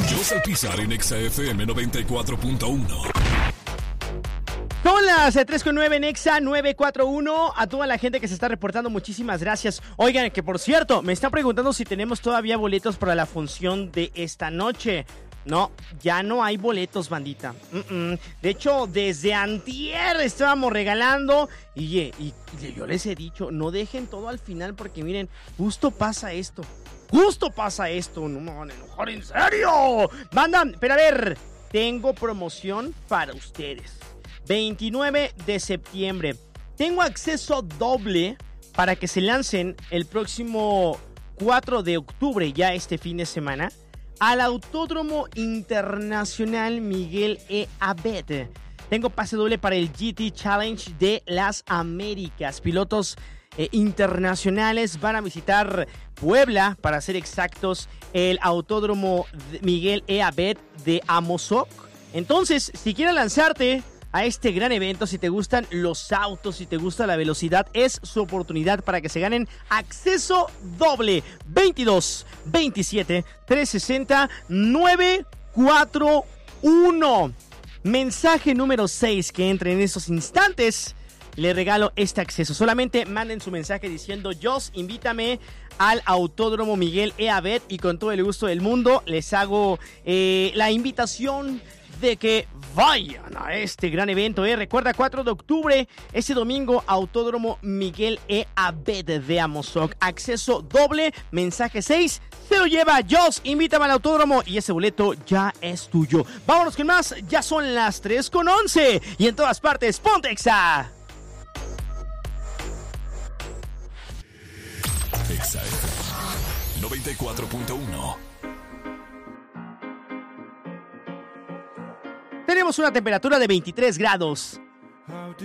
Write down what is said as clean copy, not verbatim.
Joss Alpizar en Exa FM 94.1. Son las 3:09 en Exa 941. A toda la gente que se está reportando, muchísimas gracias. Oigan, que por cierto, me están preguntando si tenemos todavía boletos para la función de esta noche. No, ya no hay boletos, bandita. De hecho, desde antier estábamos regalando. Y yo les he dicho, no dejen todo al final porque miren, justo pasa esto. No me van a enojar, en serio. Banda, pero a ver, tengo promoción para ustedes. 29 de septiembre. Tengo acceso doble para que se lancen el próximo 4 de octubre, ya este fin de semana, al Autódromo Internacional Miguel E. Abed. Tengo pase doble para el GT Challenge de las Américas. Pilotos internacionales van a visitar Puebla, para ser exactos, el Autódromo Miguel E. Abed de Amozoc. Entonces, si quieres lanzarte a este gran evento, si te gustan los autos, si te gusta la velocidad, es su oportunidad para que se ganen acceso doble. 22 27 360 941. Mensaje número 6 que entre en esos instantes. Le regalo este acceso. Solamente manden su mensaje diciendo: Joss, invítame al Autódromo Miguel E. Abed, y con todo el gusto del mundo les hago la invitación de que vayan a este gran evento. Recuerda, 4 de octubre, ese domingo, Autódromo Miguel E. Abed de Amozoc. Acceso doble, mensaje 6, se lo lleva Joss, invítame al autódromo y ese boleto ya es tuyo. Vámonos con más, ya son las 3:11 y en todas partes, ponte Exa. Exa FM 94.1. Tenemos una temperatura de 23 grados.